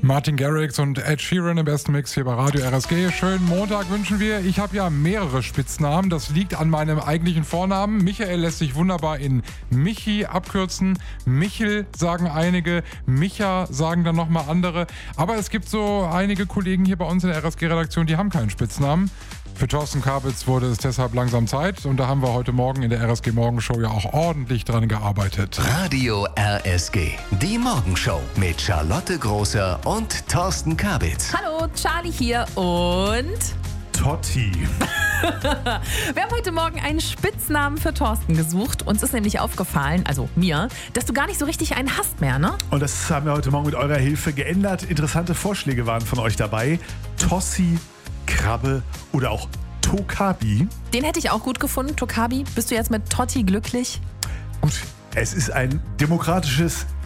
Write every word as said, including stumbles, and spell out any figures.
Martin Garrix und Ed Sheeran im besten Mix hier bei Radio R S G. Schönen Montag wünschen wir. Ich habe ja mehrere Spitznamen. Das liegt an meinem eigentlichen Vornamen. Michael lässt sich wunderbar in Michi abkürzen. Michel sagen einige. Micha sagen dann nochmal andere. Aber es gibt so einige Kollegen hier bei uns in der R S G-Redaktion, die haben keinen Spitznamen. Für Thorsten Kabitz wurde es deshalb langsam Zeit und da haben wir heute Morgen in der R S G Morgenshow ja auch ordentlich dran gearbeitet. Radio R S G, die Morgenshow mit Charlotte Großer und Thorsten Kabitz. Hallo, Charlie hier und Totti. Wir haben heute Morgen einen Spitznamen für Thorsten gesucht. Uns ist nämlich aufgefallen, also mir, dass du gar nicht so richtig einen hast mehr, ne? Und das haben wir heute Morgen mit eurer Hilfe geändert. Interessante Vorschläge waren von euch dabei. Tossi, Krabbe oder auch Tokabi. Den hätte ich auch gut gefunden, Tokabi. Bist du jetzt mit Totti glücklich? Gut, es ist ein demokratisches